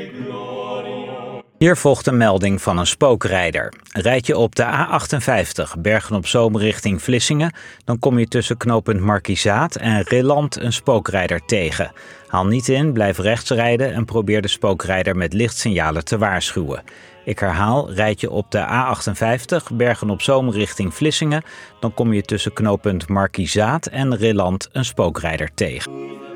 Hier volgt een melding van een spookrijder. Rijd je op de A58 Bergen-op-Zoom richting Vlissingen, dan kom je tussen knooppunt Markizaat en Rilland een spookrijder tegen. Haal niet in, blijf rechts rijden en probeer de spookrijder met lichtsignalen te waarschuwen. Ik herhaal, rijd je op de A58 Bergen-op-Zoom richting Vlissingen, dan kom je tussen knooppunt Markizaat en Rilland een spookrijder tegen.